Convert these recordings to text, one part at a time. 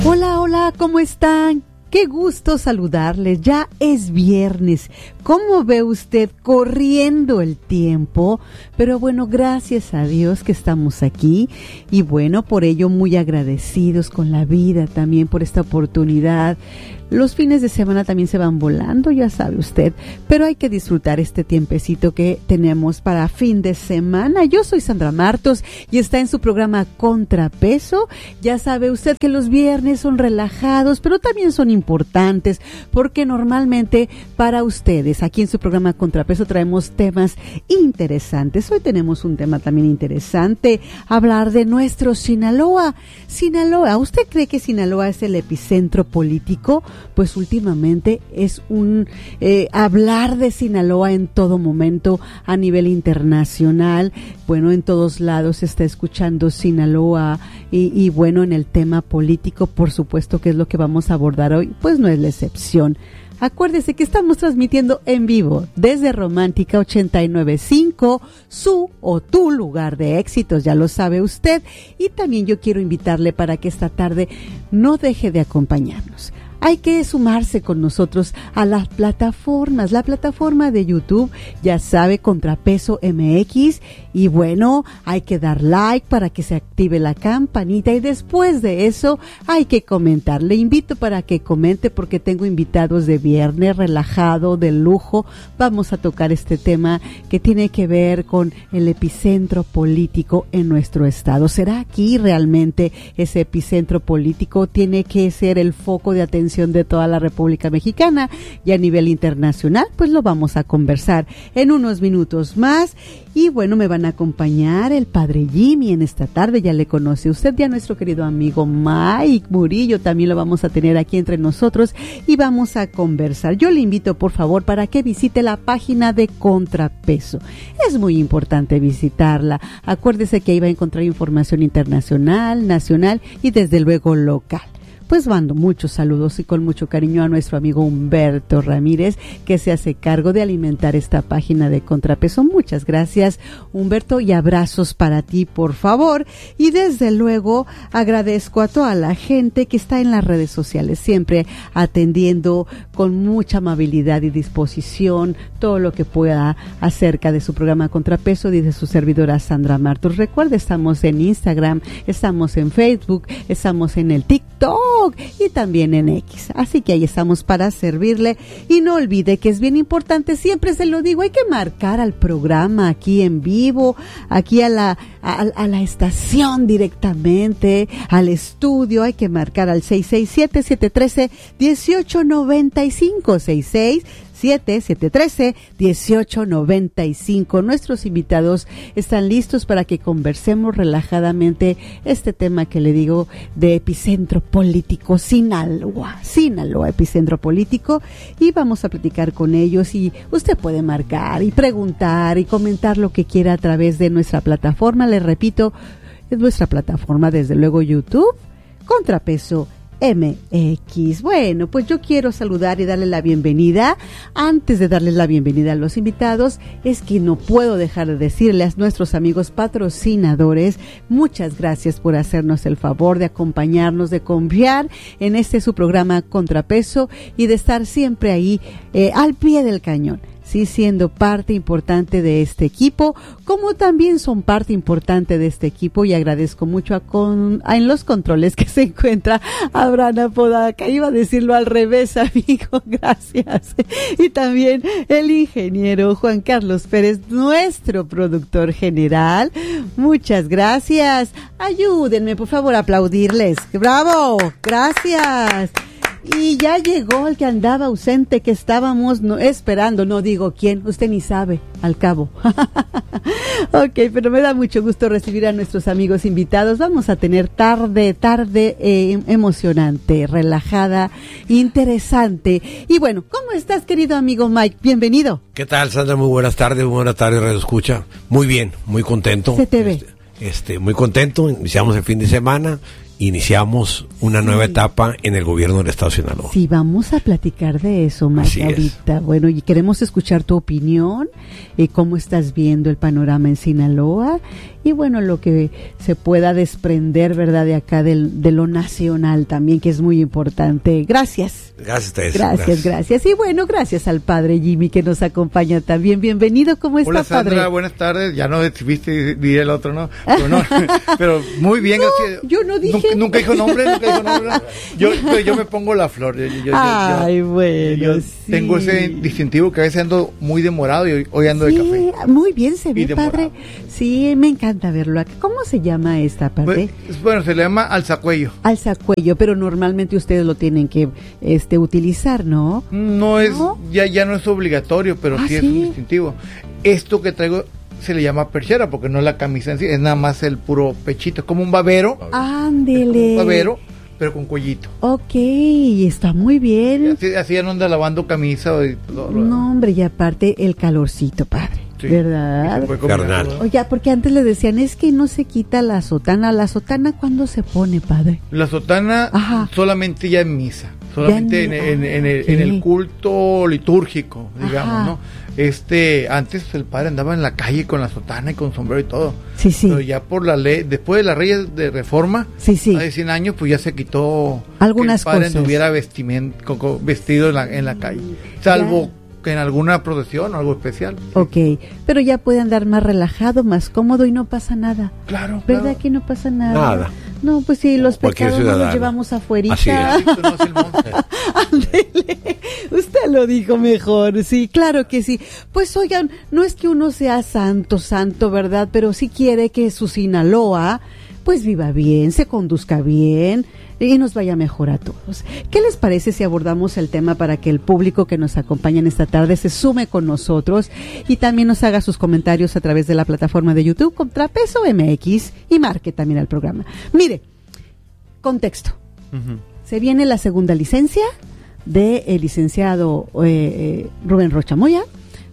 Hola, hola, ¿cómo están? Qué gusto saludarles, ya es viernes. ¿Cómo ve usted corriendo el tiempo? Pero bueno, gracias a Dios que estamos aquí y bueno, por ello muy agradecidos con la vida también por esta oportunidad. Los fines de semana también se van volando, ya sabe usted, pero hay que disfrutar este tiempecito que tenemos para fin de semana. Yo soy Sandra Martos y está en su programa Contrapeso. Ya sabe usted que los viernes son relajados, pero también son importantes porque normalmente para ustedes aquí en su programa Contrapeso traemos temas interesantes. Hoy tenemos un tema también interesante, hablar de nuestro Sinaloa. Sinaloa, ¿usted cree que Sinaloa es el epicentro político? Pues últimamente es hablar de Sinaloa en todo momento a nivel internacional. Bueno, en todos lados se está escuchando Sinaloa y bueno, en el tema político, por supuesto que es lo que vamos a abordar hoy, pues no es la excepción. Acuérdese que estamos transmitiendo en vivo desde Romántica 89.5, su o tu lugar de éxitos, ya lo sabe usted. Y también yo quiero invitarle para que esta tarde no deje de acompañarnos. Hay que sumarse con nosotros a las plataformas, la plataforma de YouTube, ya sabe, Contrapeso MX, y bueno, hay que dar like para que se active la campanita y después de eso hay que comentar. Le invito para que comente porque tengo invitados de viernes, relajado, de lujo. Vamos a tocar este tema que tiene que ver con el epicentro político en nuestro estado. ¿Será aquí realmente ese epicentro político? Tiene que ser el foco de atención de toda la República Mexicana y a nivel internacional, pues lo vamos a conversar en unos minutos más. Y bueno, me van a acompañar el padre Jimmy en esta tarde, ya le conoce usted, ya nuestro querido amigo Mike Murillo también lo vamos a tener aquí entre nosotros y vamos a conversar. Yo le invito por favor para que visite la página de Contrapeso. Es muy importante visitarla. Acuérdese que ahí va a encontrar información internacional, nacional y desde luego local. Pues mando muchos saludos y con mucho cariño a nuestro amigo Humberto Ramírez, que se hace cargo de alimentar esta página de Contrapeso. Muchas gracias, Humberto, y abrazos para ti, por favor. Y desde luego agradezco a toda la gente que está en las redes sociales, siempre atendiendo con mucha amabilidad y disposición todo lo que pueda acerca de su programa Contrapeso y de su servidora Sandra Martos. Recuerde, estamos en Instagram, estamos en Facebook, estamos en el TikTok y también en X, así que ahí estamos para servirle. Y no olvide que es bien importante, siempre se lo digo, hay que marcar al programa aquí en vivo, aquí a la estación directamente, al estudio, hay que marcar al 667-713-1895, 667-713-1895. Nuestros invitados están listos para que conversemos relajadamente este tema que le digo de epicentro político, Sinaloa, epicentro político, y vamos a platicar con ellos y usted puede marcar y preguntar y comentar lo que quiera a través de nuestra plataforma. Les repito, es nuestra plataforma, desde luego YouTube, Contrapeso MX. Bueno, pues yo quiero saludar y darle la bienvenida. Antes de darles la bienvenida a los invitados, es que no puedo dejar de decirle a nuestros amigos patrocinadores, muchas gracias por hacernos el favor de acompañarnos, de confiar en su programa Contrapeso y de estar siempre ahí al pie del cañón. Sí, siendo parte importante de este equipo, como también son parte importante de este equipo, y agradezco mucho en los controles que se encuentra Abraham Apodaca. Iba a decirlo al revés, amigo, gracias. Y también el ingeniero Juan Carlos Pérez, nuestro productor general. Muchas gracias. Ayúdenme, por favor, a aplaudirles. ¡Bravo! Gracias. Y ya llegó el que andaba ausente, que estábamos esperando, no digo quién, usted ni sabe, al cabo. Ok, pero me da mucho gusto recibir a nuestros amigos invitados. Vamos a tener tarde emocionante, relajada, interesante. Y bueno, ¿cómo estás, querido amigo Mike? Bienvenido. ¿Qué tal, Sandra? Muy buenas tardes, Radio Escucha. Muy bien, muy contento. Se te ve. Muy contento, iniciamos el fin de semana. iniciamos una nueva etapa en el gobierno del Estado de Sinaloa. Sí, vamos a platicar de eso, Mike, ahorita. Bueno, y queremos escuchar tu opinión, cómo estás viendo el panorama en Sinaloa, y bueno, lo que se pueda desprender, ¿verdad?, de acá de lo nacional también, que es muy importante. Gracias. Gracias a ustedes. Gracias. Y bueno, gracias al padre Jimmy que nos acompaña también. Bienvenido, ¿cómo está, Hola, Sandra, padre? buenas tardes. Ya no viste, diré el otro, ¿no? Pero muy bien. No, yo no dije. Nunca dijo nombre. Yo me pongo la flor. Yo sí. Tengo ese distintivo que a veces ando muy demorado y hoy ando de café. Muy bien se ve, padre. Sí, me encanta verlo acá. ¿Cómo se llama esta parte? Bueno, se le llama alzacuello. Alzacuello, pero normalmente ustedes lo tienen que utilizar, ¿no? No es, ya no es obligatorio, pero sí es un distintivo. Esto que traigo se le llama perchera porque no es la camisa en sí, es nada más el puro pechito, es como un babero. Ándele. Un babero, pero con cuellito. Ok, está muy bien. Así ya no anda lavando camisa. No, hombre, y aparte el calorcito, padre. Sí, ¿verdad? Carnal. Oye, porque antes le decían, es que no se quita la sotana. ¿La sotana cuándo se pone, padre? La sotana solamente ya en misa, solamente en el culto litúrgico, digamos, ¿no? Antes el padre andaba en la calle con la sotana y con sombrero y todo. Sí. Pero ya por la ley, después de las leyes de reforma, hace 100 años, pues ya se quitó algunas que el padre cosas. Anduviera vestido en la calle, salvo que en alguna procesión o algo especial. Ok, pero ya puede andar más relajado, más cómodo y no pasa nada. Claro. ¿Verdad que no pasa nada? Nada. No, pues sí, los pecados no los llevamos afuerita. Así es. Ándele, usted lo dijo mejor, sí, claro que sí. Pues oigan, no es que uno sea santo, ¿verdad? Pero sí quiere que su Sinaloa pues viva bien, se conduzca bien y nos vaya mejor a todos. ¿Qué les parece si abordamos el tema para que el público que nos acompaña en esta tarde se sume con nosotros y también nos haga sus comentarios a través de la plataforma de YouTube Contrapeso MX y marque también al programa? Mire, contexto. Se viene la segunda licencia del licenciado Rubén Rocha Moya.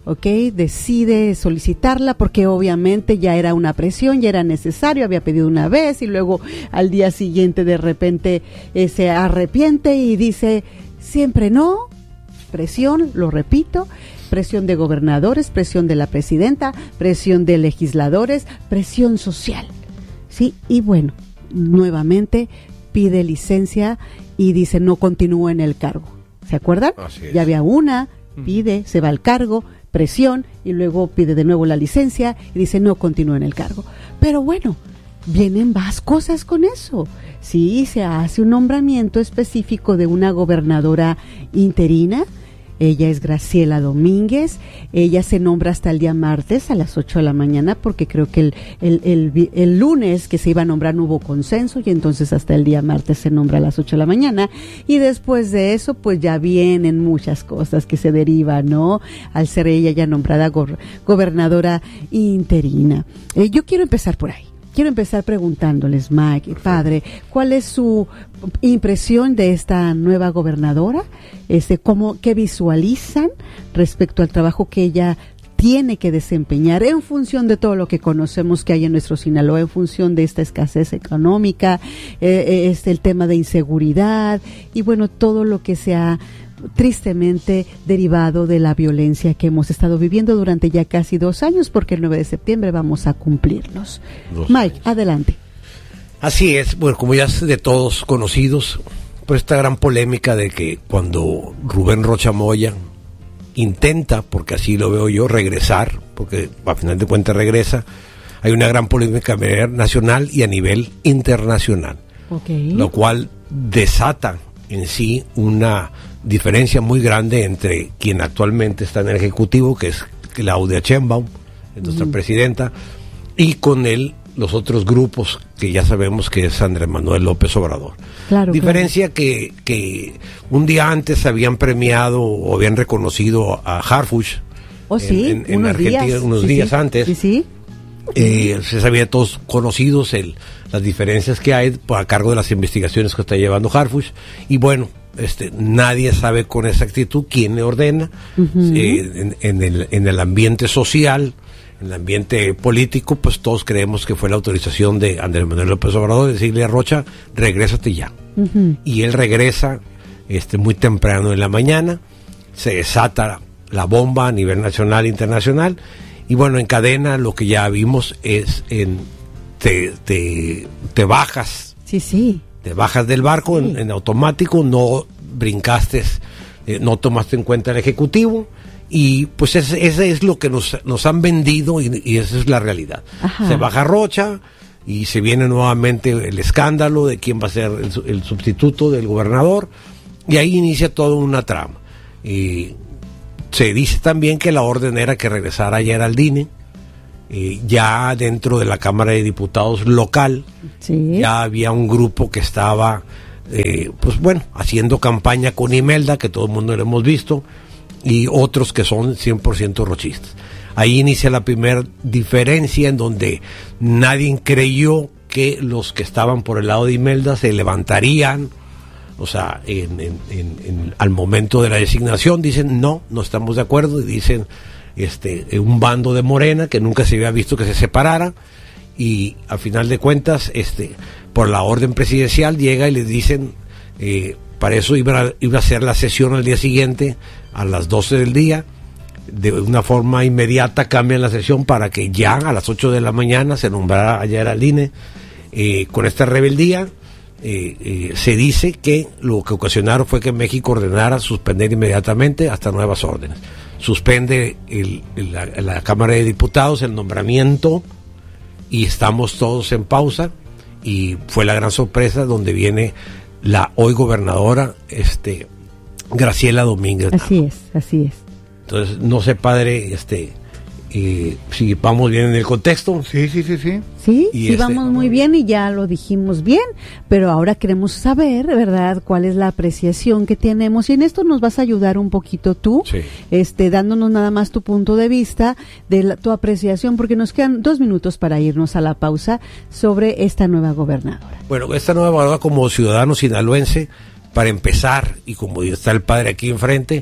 Decide solicitarla porque obviamente ya era una presión, ya era necesario, había pedido una vez y luego al día siguiente de repente se arrepiente y dice siempre no, presión, lo repito, presión de gobernadores, presión de la presidenta, presión de legisladores, presión social, ¿sí? Y bueno, nuevamente pide licencia y dice no continúa en el cargo, ¿se acuerdan? Ya había una, pide, se va al cargo, presión y luego pide de nuevo la licencia y dice no continúa en el cargo. Pero bueno, vienen más cosas con eso. Sí, se hace un nombramiento específico de una gobernadora interina. Ella es Graciela Domínguez. Ella se nombra hasta el día martes a las 8 de la mañana porque creo que el lunes que se iba a nombrar no hubo consenso y entonces hasta el día martes se nombra a las 8 de la mañana y después de eso pues ya vienen muchas cosas que se derivan, ¿no? Al ser ella ya nombrada gobernadora interina. Yo quiero empezar por ahí. Quiero empezar preguntándoles, Mike, padre, ¿cuál es su impresión de esta nueva gobernadora? ¿Qué visualizan respecto al trabajo que ella tiene que desempeñar en función de todo lo que conocemos que hay en nuestro Sinaloa, en función de esta escasez económica, el tema de inseguridad y bueno, todo lo que se ha tristemente derivado de la violencia que hemos estado viviendo durante ya casi 2 años, porque el 9 de septiembre vamos a cumplirlos. Mike, adelante. Así es, bueno, como ya es de todos conocidos, pues esta gran polémica de que cuando Rubén Rocha Moya intenta, porque así lo veo yo, regresar, porque a final de cuentas regresa, hay una gran polémica a nivel nacional y a nivel internacional, lo cual desata en sí una diferencia muy grande entre quien actualmente está en el Ejecutivo, que es Claudia Sheinbaum, nuestra presidenta, y con él los otros grupos que ya sabemos que es Andrés Manuel López Obrador. Diferencia que un día antes habían premiado o habían reconocido a Harfuch en Argentina, unos días antes. Se sabía todos conocidos las diferencias que hay a cargo de las investigaciones que está llevando Harfuch y bueno, nadie sabe con exactitud quién le ordena. En el ambiente social, en el ambiente político, pues todos creemos que fue la autorización de Andrés Manuel López Obrador de decirle a Rocha, regrésate ya. Y él regresa muy temprano en la mañana, se desata la bomba a nivel nacional e internacional, y bueno, en cadena lo que ya vimos es te bajas. Sí. Te bajas del barco en automático, no brincaste, no tomaste en cuenta el Ejecutivo, y pues ese es lo que nos han vendido, y esa es la realidad. Se baja Rocha y se viene nuevamente el escándalo de quién va a ser el sustituto del gobernador, y ahí inicia toda una trama. Y se dice también que la orden era que regresara a Geraldine. Ya dentro de la Cámara de Diputados local, ya había un grupo que estaba haciendo campaña con Imelda, que todo el mundo lo hemos visto, y otros que son 100% rochistas. Ahí inicia la primera diferencia, en donde nadie creyó que los que estaban por el lado de Imelda se levantarían. O sea, al momento de la designación dicen no estamos de acuerdo, y dicen un bando de Morena que nunca se había visto que se separara, y a final de cuentas por la orden presidencial llega y les dicen, para eso iba a ser la sesión al día siguiente a las 12 del día, de una forma inmediata cambian la sesión para que ya a las 8 de la mañana se nombrara a Geraldine. Con esta rebeldía se dice que lo que ocasionaron fue que México ordenara suspender inmediatamente hasta nuevas órdenes. Suspende la Cámara de Diputados el nombramiento, y estamos todos en pausa, y fue la gran sorpresa donde viene la hoy gobernadora Graciela Domínguez. Así es. Entonces, no sé, padre, si vamos bien en el contexto. Sí, vamos muy bien, y ya lo dijimos bien, pero ahora queremos saber, ¿verdad?, cuál es la apreciación que tenemos, y en esto nos vas a ayudar un poquito tú, dándonos nada más tu punto de vista, tu apreciación, porque nos quedan 2 minutos para irnos a la pausa, sobre esta nueva gobernadora. Bueno, esta nueva gobernadora, como ciudadano sinaloense, para empezar, y como está el padre aquí enfrente,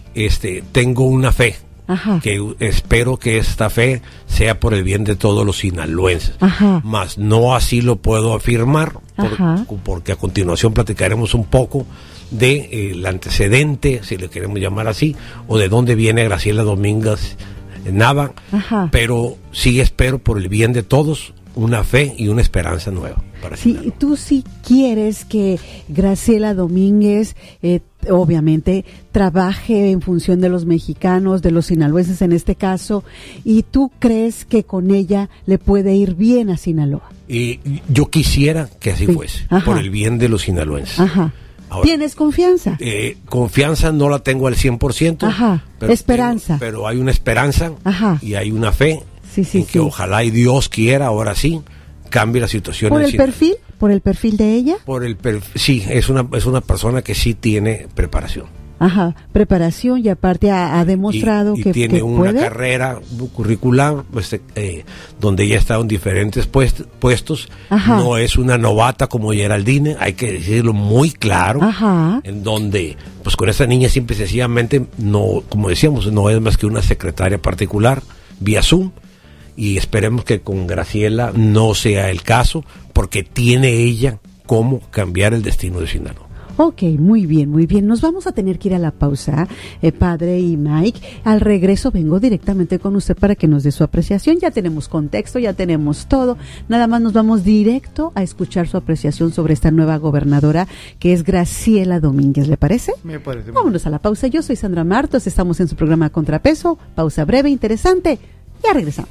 tengo una fe. Que espero que esta fe sea por el bien de todos los sinaloenses. Mas no así lo puedo afirmar, porque a continuación platicaremos un poco de el antecedente, si le queremos llamar así, o de dónde viene Graciela Domínguez Nava, pero sí espero por el bien de todos una fe y una esperanza nueva. Sí, tú sí quieres que Graciela Domínguez, obviamente, trabaje en función de los mexicanos, de los sinaloenses en este caso, y tú crees que con ella le puede ir bien a Sinaloa. Y yo quisiera que así fuese, por el bien de los sinaloenses. Ahora, ¿tienes confianza? Confianza no la tengo al 100%. Pero esperanza. Pero hay una esperanza y hay una fe en que ojalá y Dios quiera, ahora sí, cambie la situación. ¿Por el perfil? ¿Por el perfil de ella? Sí, es una persona que sí tiene preparación. Preparación, y aparte ha demostrado que tiene una carrera curricular donde ella ha estado en diferentes puestos. No es una novata como Geraldine, hay que decirlo muy claro, en donde pues con esa niña simple y sencillamente no, como decíamos, no es más que una secretaria particular vía Zoom, y esperemos que con Graciela no sea el caso, porque tiene ella cómo cambiar el destino de Sinaloa. Ok, muy bien. Nos vamos a tener que ir a la pausa, padre y Mike. Al regreso vengo directamente con usted para que nos dé su apreciación. Ya tenemos contexto, ya tenemos todo. Nada más nos vamos directo a escuchar su apreciación sobre esta nueva gobernadora, que es Graciela Domínguez. ¿Le parece? Me parece. Vámonos a la pausa. Yo soy Sandra Martos, estamos en su programa Contrapeso. Pausa breve, interesante. Ya regresamos.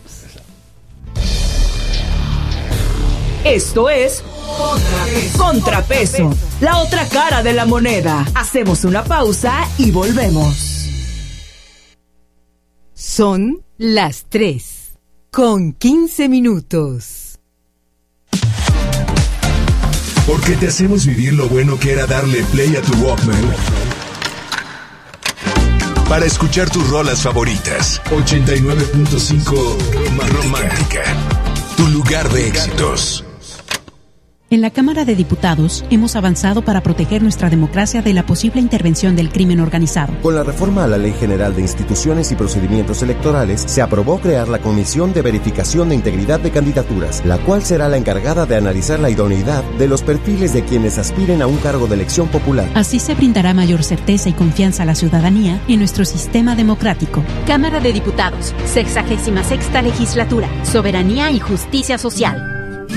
Esto es Contrapeso, la otra cara de la moneda. Hacemos una pausa y volvemos. Son las 3:15. Porque te hacemos vivir lo bueno que era darle play a tu Walkman para escuchar tus rolas favoritas. 89.5 Romántica, tu lugar de éxitos. En la Cámara de Diputados hemos avanzado para proteger nuestra democracia de la posible intervención del crimen organizado. Con la reforma a la Ley General de Instituciones y Procedimientos Electorales, se aprobó crear la Comisión de Verificación de Integridad de Candidaturas, la cual será la encargada de analizar la idoneidad de los perfiles de quienes aspiren a un cargo de elección popular. Así se brindará mayor certeza y confianza a la ciudadanía en nuestro sistema democrático. Cámara de Diputados, 66ª Legislatura, Soberanía y Justicia Social.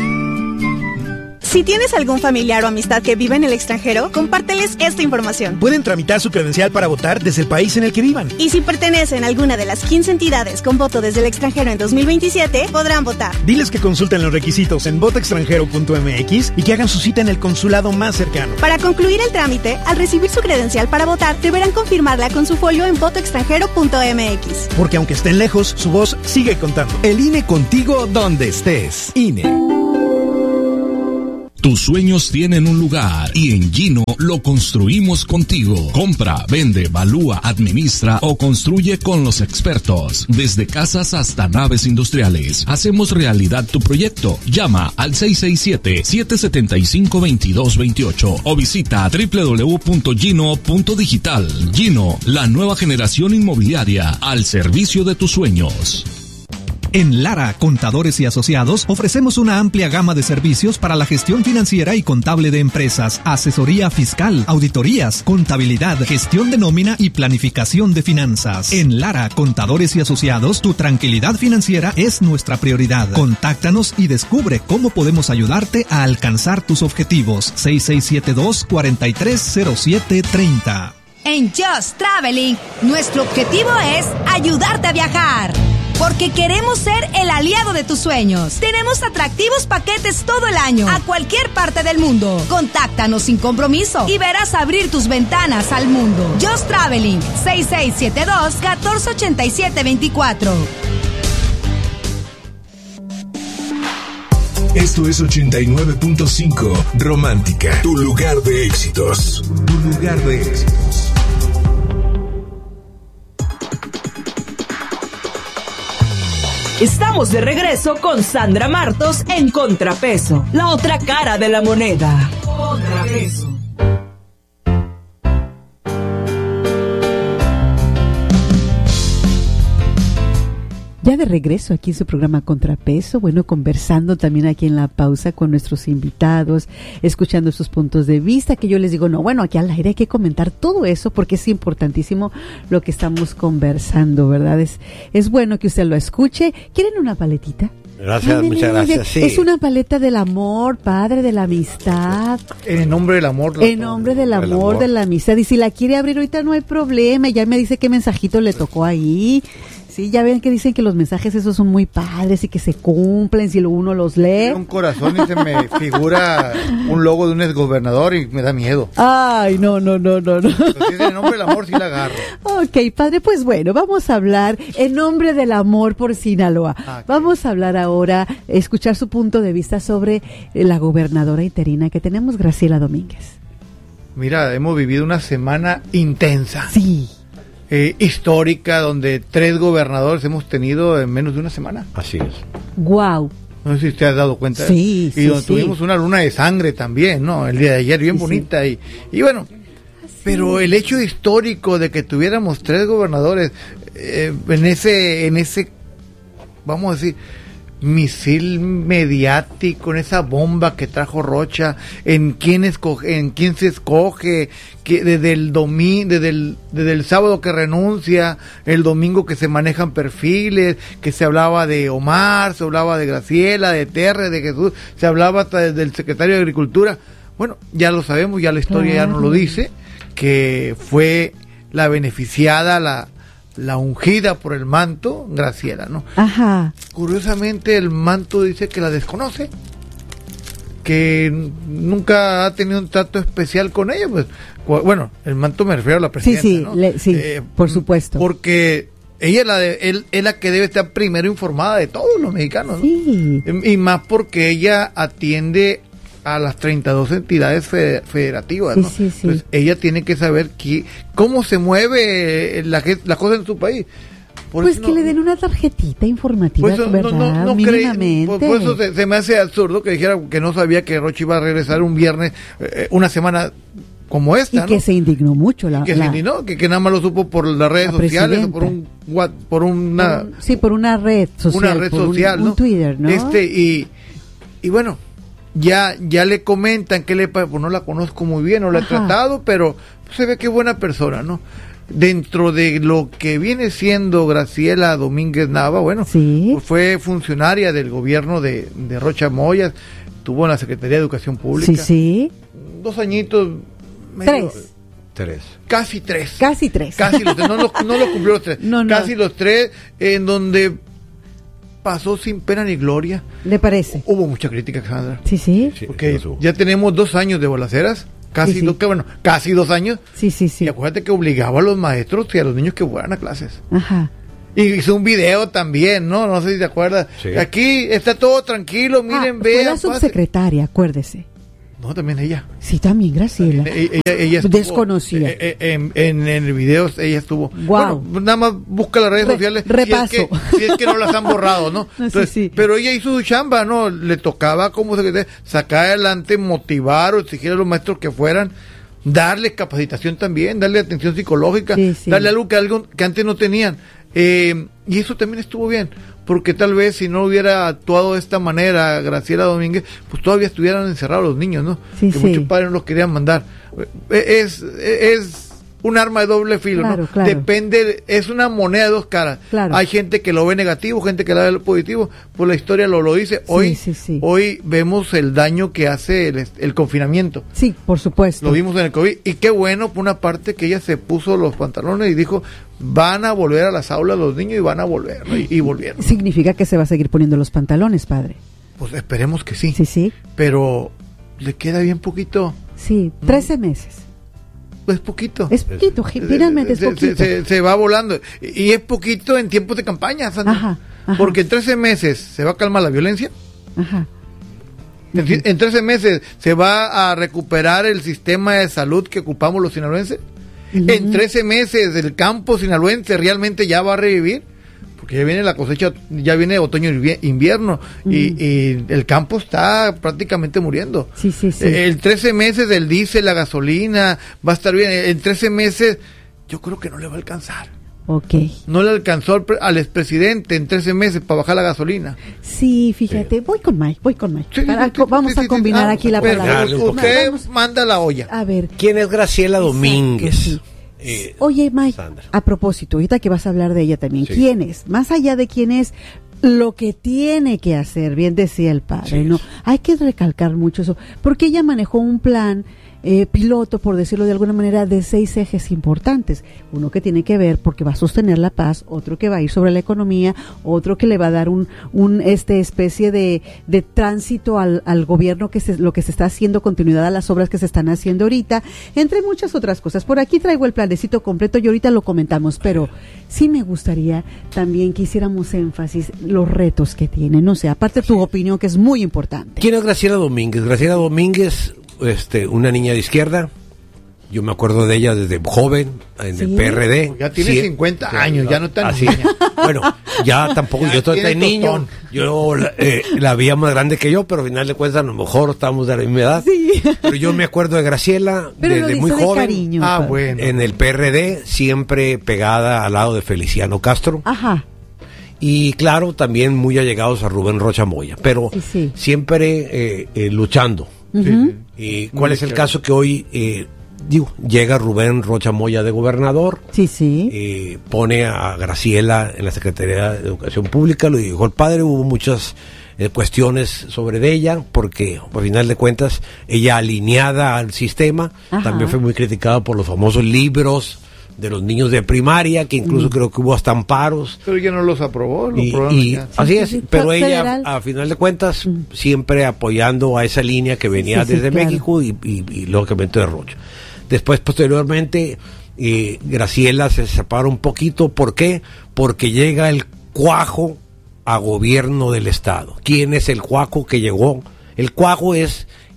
Si tienes algún familiar o amistad que vive en el extranjero, compárteles esta información. Pueden tramitar su credencial para votar desde el país en el que vivan. Y si pertenecen a alguna de las 15 entidades con voto desde el extranjero en 2027, podrán votar. Diles que consulten los requisitos en votoextranjero.mx y que hagan su cita en el consulado más cercano. Para concluir el trámite, al recibir su credencial para votar, deberán confirmarla con su folio en votoextranjero.mx. Porque aunque estén lejos, su voz sigue contando. El INE contigo donde estés. INE. Tus sueños tienen un lugar y en Gino lo construimos contigo. Compra, vende, valúa, administra o construye con los expertos. Desde casas hasta naves industriales. Hacemos realidad tu proyecto. Llama al 667-775-2228 o visita www.gino.digital. Gino, la nueva generación inmobiliaria al servicio de tus sueños. En Lara, Contadores y Asociados, ofrecemos una amplia gama de servicios para la gestión financiera y contable de empresas, asesoría fiscal, auditorías, contabilidad, gestión de nómina y planificación de finanzas. En Lara, Contadores y Asociados, tu tranquilidad financiera es nuestra prioridad. Contáctanos y descubre cómo podemos ayudarte a alcanzar tus objetivos. 6672-430730. En Just Traveling, nuestro objetivo es ayudarte a viajar. Porque queremos ser el aliado de tus sueños. Tenemos atractivos paquetes todo el año, a cualquier parte del mundo. Contáctanos sin compromiso y verás abrir tus ventanas al mundo. Just Traveling, 6672-148724. Esto es 89.5 Romántica, tu lugar de éxitos. Tu lugar de éxitos. Estamos de regreso con Sandra Martos en Contrapeso, la otra cara de la moneda. Contrapeso. Ya de regreso aquí en su programa Contrapeso, bueno, conversando también aquí en la pausa con nuestros invitados, escuchando sus puntos de vista, que yo les digo, no, bueno, aquí al aire hay que comentar todo eso porque es importantísimo lo que estamos conversando, ¿verdad? Es bueno que usted lo escuche. ¿Quieren una paletita? Gracias, muchas gracias. Sí. Es una paleta del amor, padre, de la amistad. En el nombre del amor. En nombre del amor, de la amistad. Y si la quiere abrir ahorita no hay problema. Ya me dice qué mensajito le tocó ahí. Sí, ya ven que dicen que los mensajes esos son muy padres y que se cumplen si uno los lee. Un corazón y se me figura un logo de un exgobernador y me da miedo. Ay, no. Entonces, en el nombre del amor sí la agarro. Ok, padre, pues bueno, vamos a hablar en nombre del amor por Sinaloa. Okay. Vamos a hablar ahora, escuchar su punto de vista sobre la gobernadora interina que tenemos, Graciela Domínguez. Mira, hemos vivido una semana intensa. Sí. Histórica, donde 3 gobernadores hemos tenido en menos de una semana. Así es. Wow. No sé si te has dado cuenta. Sí, y donde tuvimos una luna de sangre también, ¿no? El día de ayer, bien bonita. Y bueno, pero el hecho histórico de que tuviéramos 3 gobernadores en ese, vamos a decir, misil mediático, en esa bomba que trajo Rocha, en quién se escoge, que desde el sábado que renuncia, el domingo que se manejan perfiles, que se hablaba de Omar, se hablaba de Graciela, de Terre, de Jesús, se hablaba hasta del secretario de Agricultura. Bueno, ya lo sabemos, ya la historia ya nos lo dice, que fue la beneficiada, la ungida por el manto, Graciela, ¿no? Ajá. Curiosamente el manto dice que la desconoce, que nunca ha tenido un trato especial con ella, pues, bueno, el manto me refiero a la presidenta, sí, ¿no? Por supuesto. Porque ella es la que debe estar primero informada de todos los mexicanos, ¿no? Sí. Y más porque ella atiende a las 32 entidades federativas, ¿no? Sí. Entonces, ella tiene que saber cómo se mueve la cosa en su país. Pues que le den una tarjetita informativa, pues ¿verdad? No mínimamente. Por eso se me hace absurdo que dijera que no sabía que Rocha iba a regresar un viernes, una semana como esta, y que se indignó mucho que nada más lo supo por las redes sociales o por una red social, ¿no? Un Twitter, ¿no? Y bueno, ya le comentan que pues no la conozco muy bien, no la he tratado, pero pues, se ve que es buena persona, ¿no? Dentro de lo que viene siendo Graciela Domínguez Nava, bueno, pues fue funcionaria del gobierno de Rocha Moya, estuvo en la Secretaría de Educación Pública. 2 añitos. 3. Casi 3. Casi los 3. No lo cumplió los 3. Casi los 3, en donde pasó sin pena ni gloria. ¿Le parece? Hubo mucha crítica, Sandra. Sí. Porque ya tenemos 2 años de balaceras. Casi 2 años. Sí. Y acuérdate que obligaba a los maestros y a los niños que fueran a clases. Ajá. Y hizo un video también, ¿no? No sé si te acuerdas. Sí. Aquí está todo tranquilo, miren, vean. Fue la subsecretaria, acuérdese. No, también ella. Sí, también Graciela. Ella estuvo, desconocía. En el video ella estuvo. Wow. Bueno, nada más busca las redes sociales. Repaso. Si es que no las han borrado, ¿no? Entonces, sí. Pero ella hizo su chamba, ¿no? Le tocaba como secretaria sacar adelante, motivar o exigir a los maestros que fueran, darles capacitación también, darle atención psicológica, darle algo que antes no tenían. Y eso también estuvo bien, porque tal vez si no hubiera actuado de esta manera Graciela Domínguez, pues todavía estuvieran encerrados los niños, ¿no? Que muchos padres no los querían mandar. Es un arma de doble filo, ¿no? Claro. Depende, es una moneda de 2 caras. Claro. Hay gente que lo ve negativo, gente que lo ve positivo, pues la historia lo dice. Hoy vemos el daño que hace el confinamiento. Sí, por supuesto. Lo vimos en el COVID, y qué bueno, por una parte, que ella se puso los pantalones y dijo, van a volver a las aulas los niños y van a volver, ¿no? Y volvieron. ¿Significa que se va a seguir poniendo los pantalones, padre? Pues esperemos que sí. Sí. Pero le queda bien poquito. Sí, 13 meses. Es poquito. Finalmente es poquito. Se va volando. Y es poquito en tiempos de campaña, Sandra. Ajá. Porque en 13 meses se va a calmar la violencia. Ajá. En 13 meses se va a recuperar el sistema de salud que ocupamos los sinaloenses. En 13 meses el campo sinaloense realmente ya va a revivir. Porque ya viene la cosecha, ya viene otoño e invierno, y el campo está prácticamente muriendo. Sí. El 13 meses del diésel, la gasolina, va a estar bien. En 13 meses yo creo que no le va a alcanzar. No le alcanzó al expresidente en 13 meses para bajar la gasolina. Sí, fíjate, voy con Mike. Vamos a combinar aquí la palabra. Usted manda la olla. A ver. ¿Quién es Graciela Domínguez? Oye, Mike, Sandra, a propósito, ahorita que vas a hablar de ella también, ¿quién es? Más allá de quién es, lo que tiene que hacer, bien decía el padre, ¿no? Hay que recalcar mucho eso, porque ella manejó un plan piloto, por decirlo de alguna manera, de 6 ejes importantes. Uno que tiene que ver porque va a sostener la paz, otro que va a ir sobre la economía, otro que le va a dar un especie de tránsito al gobierno, lo que se está haciendo, continuidad a las obras que se están haciendo ahorita, entre muchas otras cosas. Por aquí traigo el planecito completo y ahorita lo comentamos, pero sí me gustaría también que hiciéramos énfasis los retos que tienen, no sé, aparte tu opinión, que es muy importante. ¿Quién es Graciela Domínguez? Graciela Domínguez, una niña de izquierda. Yo me acuerdo de ella desde joven en el PRD. Ya tiene 50 años, ya no está así. Bueno, ya tampoco, yo todavía niño. Yo la veía más grande que yo, pero al final de cuentas a lo mejor estamos de la misma edad. Sí. Pero yo me acuerdo de Graciela desde muy joven. Cariño, bueno. En el PRD, siempre pegada al lado de Feliciano Castro. Ajá. Y claro, también muy allegados a Rubén Rocha Moya, pero siempre luchando. ¿Y cuál es el caso? Que hoy llega Rubén Rocha Moya de gobernador, pone a Graciela en la Secretaría de Educación Pública, lo dijo el padre, hubo muchas cuestiones sobre ella, porque al final de cuentas ella, alineada al sistema, también fue muy criticada por los famosos libros de los niños de primaria, que incluso creo que hubo hasta amparos. Pero ella no los aprobó. Así es, pero ella, a final de cuentas, siempre apoyando a esa línea que venía desde México y lógicamente de Rocha. Después, posteriormente, Graciela se separa un poquito. ¿Por qué? Porque llega el cuajo a gobierno del Estado. ¿Quién es el cuajo que llegó? El cuajo es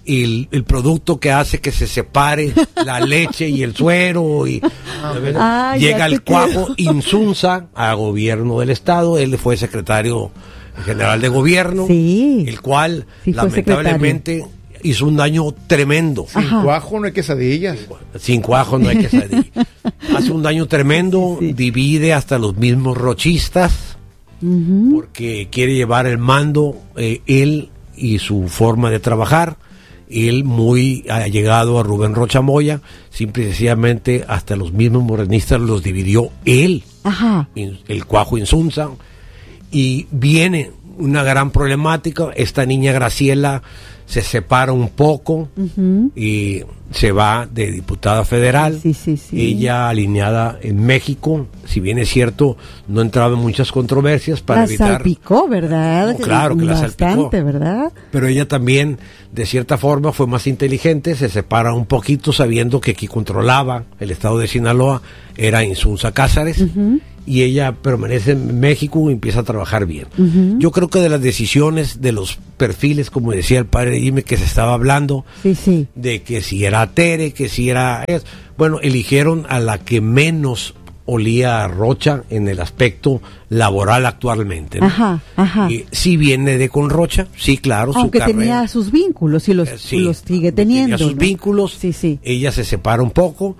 el producto que hace que se separe la leche y el suero y llega el cuajo Insunza a gobierno del estado. Él fue secretario general de gobierno, el cual lamentablemente hizo un daño tremendo. Sin cuajo no hay quesadillas. Sin cuajo no hay quesadillas. Hace un daño tremendo, divide hasta los mismos rochistas, porque quiere llevar el mando él y su forma de trabajar. Él muy allegado a Rubén Rocha Moya, simple y sencillamente hasta los mismos morenistas los dividió él, el cuajo Insunza, y viene una gran problemática. Esta niña Graciela se separa un poco y se va de diputada federal. Ella alineada en México, si bien es cierto, no entraba en muchas controversias para evitar. La salpicó, ¿verdad? No, claro que la salpicó. Bastante, ¿verdad? Pero ella también, de cierta forma, fue más inteligente, se separa un poquito sabiendo que quien controlaba el estado de Sinaloa era Insunza Cázares. Y ella permanece en México y empieza a trabajar bien. Yo creo que de las decisiones, de los perfiles, como decía el padre Jimmy, que se estaba hablando, de que si era Tere, que si era... Bueno, eligieron a la que menos olía a Rocha en el aspecto laboral actualmente, ¿no? Sí viene de con Rocha, sí, claro. Aunque su carrera, tenía sus vínculos y los sigue teniendo. Tenía sus vínculos, ella se separa un poco,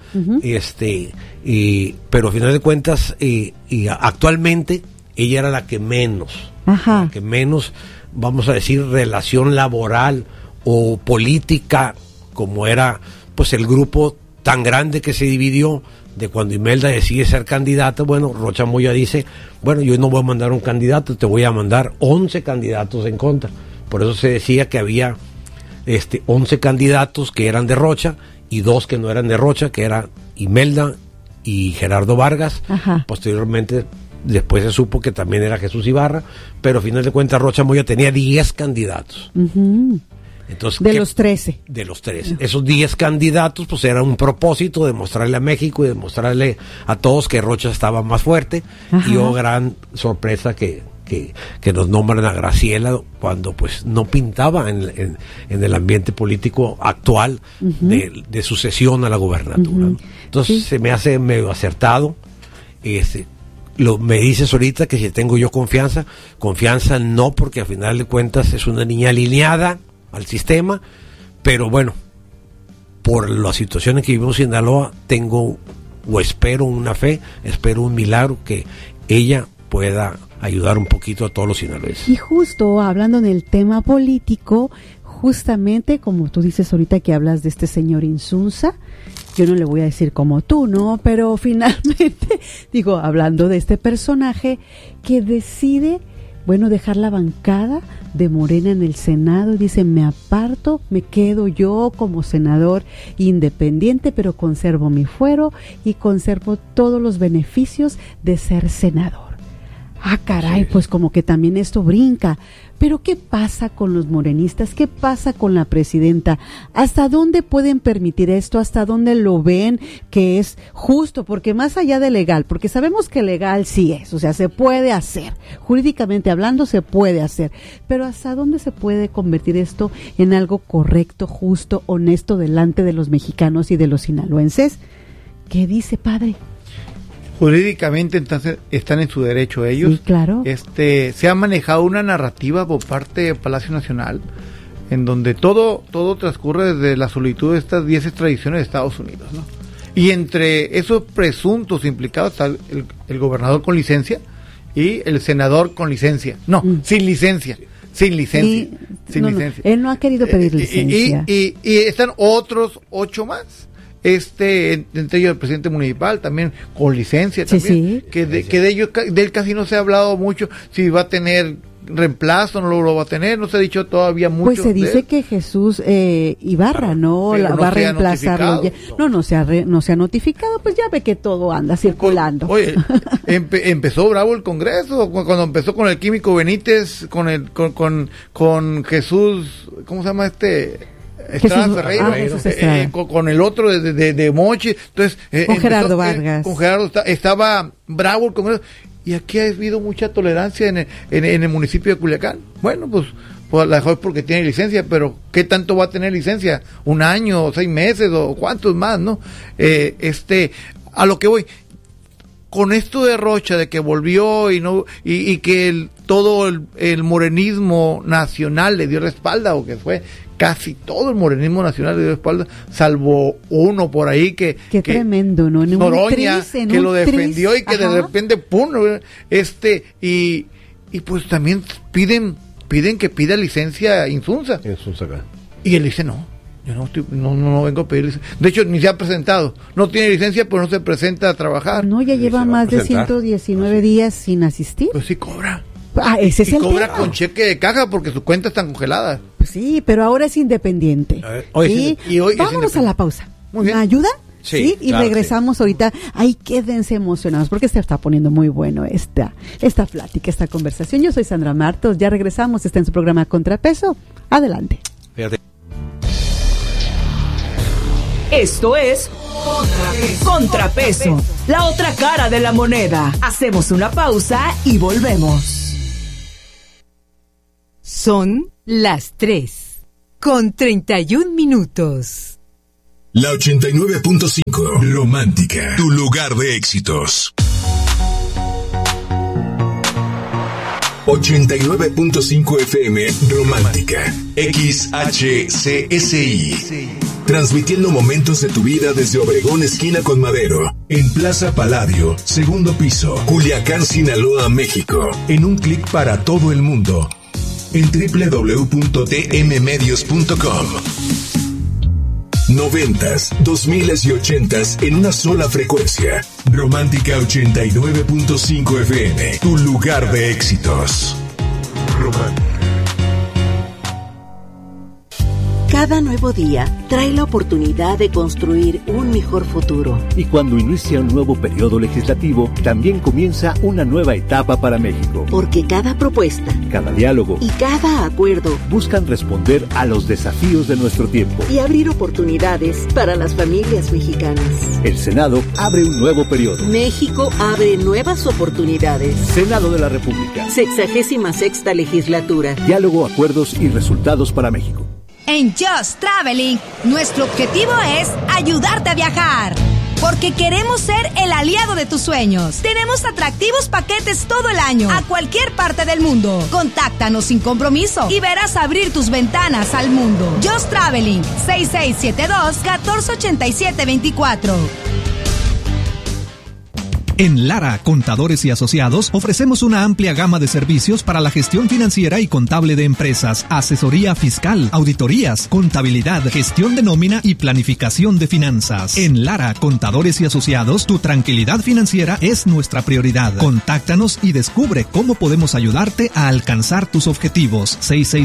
pero al final de cuentas, actualmente, ella era la que menos, vamos a decir, relación laboral o política, como era pues el grupo tan grande que se dividió de cuando Imelda decide ser candidata. Bueno, Rocha Moya dice, bueno, yo no voy a mandar un candidato, te voy a mandar 11 candidatos en contra. Por eso se decía que había 11 candidatos que eran de Rocha y 2 que no eran de Rocha, que eran Imelda y Gerardo Vargas. Posteriormente, después se supo que también era Jesús Ibarra, pero al final de cuentas Rocha Moya tenía 10 candidatos. Entonces, de los 13. De los 13. Esos 10 candidatos, pues era un propósito de mostrarle a México y de mostrarle a todos que Rocha estaba más fuerte. Y gran sorpresa que nos nombran a Graciela cuando pues no pintaba en el ambiente político actual de sucesión a la gobernatura. Entonces se me hace medio acertado. Me dices ahorita que si tengo yo confianza no, porque al final de cuentas es una niña alineada al sistema, pero bueno, por las situaciones que vivimos en Sinaloa, tengo o espero una fe, espero un milagro que ella pueda ayudar un poquito a todos los sinaloenses. Y justo hablando en el tema político, justamente como tú dices ahorita que hablas de este señor Insunza, yo no le voy a decir como tú, ¿no? Pero finalmente, digo, hablando de este personaje que decide, bueno, dejar la bancada de Morena en el Senado y dice, me aparto, me quedo yo como senador independiente, pero conservo mi fuero y conservo todos los beneficios de ser senador. Ah, caray, pues como que también esto brinca. Pero ¿qué pasa con los morenistas? ¿Qué pasa con la presidenta? ¿Hasta dónde pueden permitir esto? ¿Hasta dónde lo ven que es justo? Porque más allá de legal, porque sabemos que legal sí es, o sea, se puede hacer. Jurídicamente hablando se puede hacer. Pero ¿hasta dónde se puede convertir esto en algo correcto, justo, honesto delante de los mexicanos y de los sinaloenses? ¿Qué dice, padre? Jurídicamente entonces están en su derecho ellos. Sí, claro. Se ha manejado una narrativa por parte del Palacio Nacional en donde todo transcurre desde la solicitud de estas 10 extradiciones de Estados Unidos, ¿no? Y entre esos presuntos implicados está el gobernador con licencia y el senador con licencia. No, sin licencia. Sin licencia. Él no ha querido pedir licencia. Y están otros 8 más. Entre ellos el presidente municipal también con licencia también, que de él casi no se ha hablado mucho, si va a tener reemplazo, no lo va a tener, no se ha dicho todavía mucho. Pues se dice que Jesús Ibarra no va a reemplazarlo. No se ha notificado, pues ya ve que todo anda circulando. Oye, empezó bravo el Congreso cuando empezó con el químico Benítez, con Jesús, ¿cómo se llama Estrada Ferreira, con el otro de Mochi, entonces con Gerardo Vargas. Con Gerardo estaba bravo el Congreso, y aquí ha habido mucha tolerancia en el municipio de Culiacán. Bueno, pues pues la dejó porque tiene licencia, pero ¿qué tanto va a tener licencia? ¿1 año, 6 meses o cuántos más, no? A lo que voy, con esto de Rocha, de que volvió y que todo el morenismo nacional le dio la espalda, o que fue casi todo el morenismo nacional le dio la espalda, salvo uno por ahí que tremendo, ¿no? Noroña, que lo defendió y que de repente ¡pum! Y pues también piden que pida licencia Insunza. Y él dice, no, yo no vengo a pedir licencia. De hecho, ni se ha presentado. No tiene licencia, pues no se presenta a trabajar. No, ya lleva más de 119 días sin asistir. Pues sí cobra. Ese es el cobra tema. Con cheque de caja porque sus cuentas están congeladas. Pues sí, pero ahora es independiente. Hoy vámonos a la pausa. Muy bien. ¿Me ayuda? Sí, y regresamos ahorita. Ahí quédense emocionados porque se está poniendo muy bueno esta plática, esta conversación. Yo soy Sandra Martos, ya regresamos, está en su programa Contrapeso. Adelante. Fíjate. Esto es Contrapeso, la otra cara de la moneda. Hacemos una pausa y volvemos. Son las 3:31. La 89.5 Romántica, tu lugar de éxitos. 89.5 FM Romántica, XHCSI. Transmitiendo momentos de tu vida desde Obregón, esquina con Madero, en Plaza Palladio, segundo piso, Culiacán, Sinaloa, México. En un clic para todo el mundo, en www.tmmedios.com. 90s, 2000s y 80s en una sola frecuencia. Romántica 89.5 FM, tu lugar de éxitos. Romántica. Cada nuevo día trae la oportunidad de construir un mejor futuro. Y cuando inicia un nuevo periodo legislativo, también comienza una nueva etapa para México. Porque cada propuesta, cada diálogo y cada acuerdo buscan responder a los desafíos de nuestro tiempo y abrir oportunidades para las familias mexicanas. El Senado abre un nuevo periodo. México abre nuevas oportunidades. Senado de la República. 66ª legislatura. Diálogo, acuerdos y resultados para México. En Just Traveling, nuestro objetivo es ayudarte a viajar. Porque queremos ser el aliado de tus sueños. Tenemos atractivos paquetes todo el año, a cualquier parte del mundo. Contáctanos sin compromiso y verás abrir tus ventanas al mundo. Just Traveling, 6672-1487-24. En Lara, Contadores y Asociados, ofrecemos una amplia gama de servicios para la gestión financiera y contable de empresas, asesoría fiscal, auditorías, contabilidad, gestión de nómina y planificación de finanzas. En Lara, Contadores y Asociados, tu tranquilidad financiera es nuestra prioridad. Contáctanos y descubre cómo podemos ayudarte a alcanzar tus objetivos.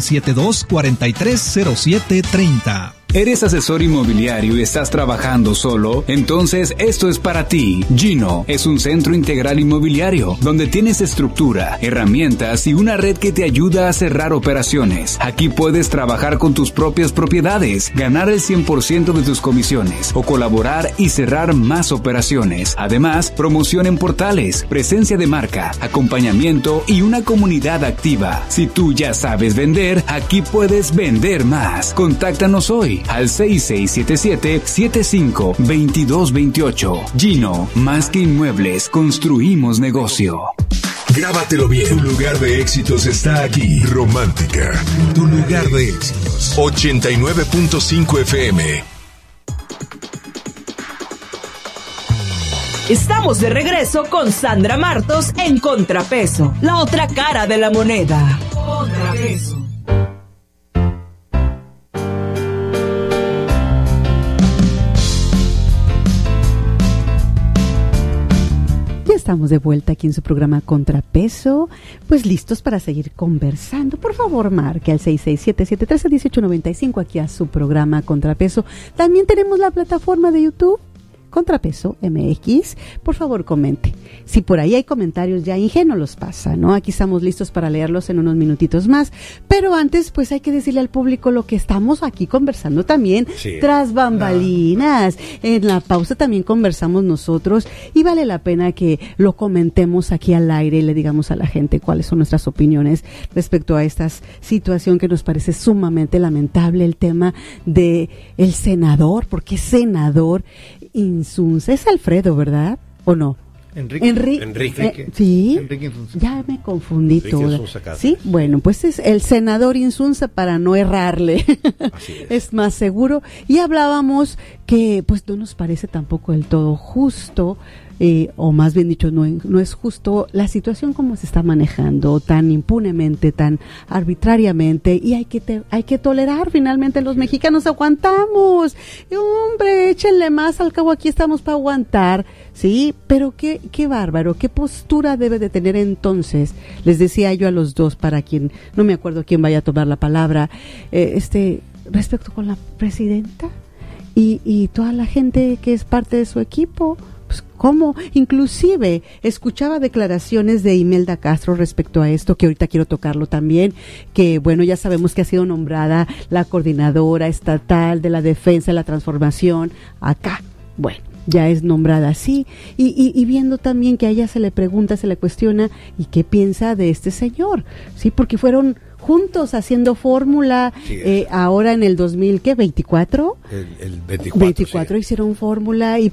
6672-430730. ¿Eres asesor inmobiliario y estás trabajando solo? Entonces esto es para ti. Gino es un centro integral inmobiliario donde tienes estructura, herramientas y una red que te ayuda a cerrar operaciones. Aquí puedes trabajar con tus propias propiedades, ganar el 100% de tus comisiones o colaborar y cerrar más operaciones. Además, promoción en portales, presencia de marca, acompañamiento y una comunidad activa. Si tú ya sabes vender, aquí puedes vender más. Contáctanos hoy al 6677-752228. Gino, más que inmuebles, construimos negocio. Grábatelo bien. Tu lugar de éxitos está aquí. Romántica, tu lugar de éxitos. 89.5 FM. Estamos de regreso con Sandra Martos en Contrapeso, la otra cara de la moneda. Contrapeso. Estamos de vuelta aquí en su programa Contrapeso, pues listos para seguir conversando. Por favor, marque al 6677-131895 aquí a su programa Contrapeso. También tenemos la plataforma de YouTube, Contrapeso MX, por favor comente. Si por ahí hay comentarios ya ingenuos los pasa, ¿no? Aquí estamos listos para leerlos en unos minutitos más, pero antes pues hay que decirle al público lo que estamos aquí conversando también, tras bambalinas. En la pausa también conversamos nosotros y vale la pena que lo comentemos aquí al aire y le digamos a la gente cuáles son nuestras opiniones respecto a esta situación que nos parece sumamente lamentable, el tema de el senador, porque senador Insunza, es Alfredo, ¿verdad? ¿O no? Enrique. Sí, Enrique Insunza. Ya me confundí todo. Sí, sí, bueno, pues es el senador Insunza para no errarle. Así es más seguro. Y hablábamos que pues no nos parece tampoco del todo justo, o más bien dicho, no es justo la situación como se está manejando, tan impunemente, tan arbitrariamente, y hay que tolerar. Finalmente los mexicanos aguantamos. Y, hombre, échenle más, al cabo aquí estamos para aguantar, ¿sí? Pero qué bárbaro, qué postura debe de tener entonces, les decía yo a los dos, para quien, no me acuerdo quién vaya a tomar la palabra, respecto con la presidenta y toda la gente que es parte de su equipo. Pues, ¿cómo? Inclusive escuchaba declaraciones de Imelda Castro respecto a esto, que ahorita quiero tocarlo también, que bueno, ya sabemos que ha sido nombrada la coordinadora estatal de la defensa y la transformación acá. Bueno, ya es nombrada así, y viendo también que a ella se le pregunta, se le cuestiona, ¿y qué piensa de este señor? Sí, porque fueron juntos haciendo fórmula, ahora en el 2024, el 24 hicieron fórmula y